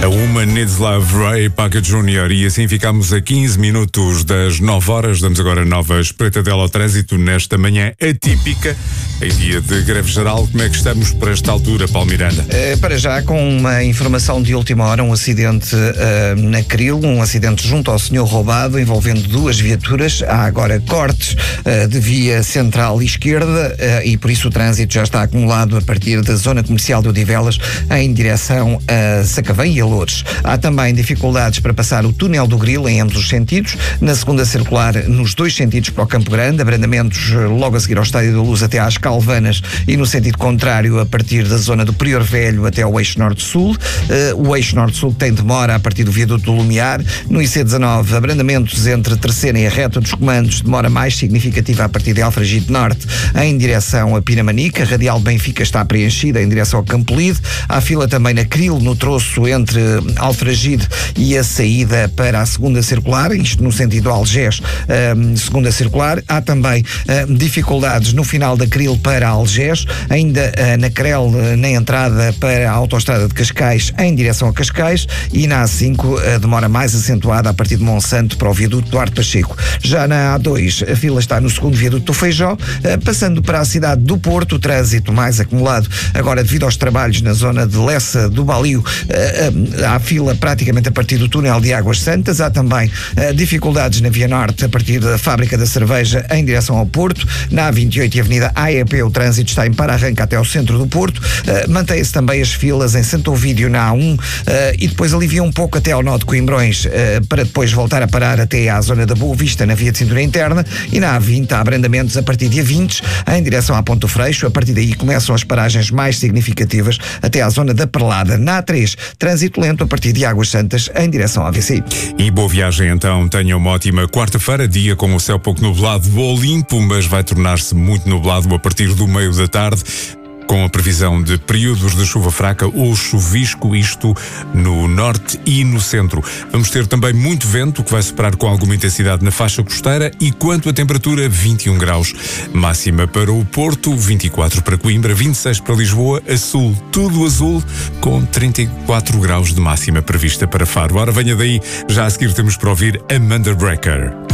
A uma Nidslav Ray Paca Jr. E assim ficamos a 15 minutos das 9 horas. Damos agora nova espreitadela ao trânsito nesta manhã atípica, em dia de greve geral. Como é que estamos para esta altura, Paulo Miranda? Para já, com uma informação de última hora, um acidente na Cril, um acidente junto ao Senhor Roubado, envolvendo duas viaturas. Há agora cortes de via central e esquerda e por isso o trânsito já está acumulado a partir da zona comercial de Odivelas em direção a Sacavém e a Loures. Há também dificuldades para passar o túnel do Grilo em ambos os sentidos, na segunda circular nos dois sentidos para o Campo Grande, abrandamentos logo a seguir ao Estádio da Luz até às Calvanas e no sentido contrário a partir da zona do Prior Velho até ao eixo Norte-Sul. O eixo Norte-Sul tem demora a partir do viaduto do Lumiar. No IC19, abrandamentos entre a terceira e a reta dos comandos, demora mais significativa a partir de Alfragide Norte em direção a Pinamanica. A radial Benfica está preenchida em direção ao Campo Lide. Há fila também na Cril, no troço entre Alfragide e a saída para a segunda circular, isto no sentido Algés, segunda circular. Há também dificuldades no final da Cril para Algés, ainda na Crel, na entrada para a autoestrada de Cascais em direção a Cascais, e na A5 demora mais acentuada a partir de Monsanto para o viaduto Duarte Pacheco. Já na A2 a fila está no segundo viaduto do Feijó, passando para a cidade do Porto, o trânsito mais acumulado agora devido aos trabalhos na zona de Lessa do Balio. Há fila praticamente a partir do túnel de Águas Santas. Há também dificuldades na Via Norte a partir da Fábrica da Cerveja em direção ao Porto. Na A28 e Avenida AEP o trânsito está em para-arranca até ao centro do Porto. Mantém-se também as filas em Santo Ovídio na A1 e depois alivia um pouco até ao nó de Coimbrões para depois voltar a parar até à zona da Boa Vista na via de cintura interna, e na A20 há abrandamentos a partir de A20 em direção à Ponto Freixo. A partir daí começam as paragens mais significativas até à zona da Perlada. Na A3, trânsito lento a partir de Águas Santas em direção à AVC. E boa viagem então, tenham uma ótima quarta-feira, dia com o céu pouco nublado ou limpo, mas vai tornar-se muito nublado a partir do meio da tarde, com a previsão de períodos de chuva fraca ou chuvisco, isto no norte e no centro. Vamos ter também muito vento, que vai soprar com alguma intensidade na faixa costeira. E quanto à temperatura, 21 graus. Máxima para o Porto, 24 para Coimbra, 26 para Lisboa, a sul, tudo azul, com 34 graus de máxima prevista para Faro. Ora, venha daí, já a seguir temos para ouvir Amanda Brecker.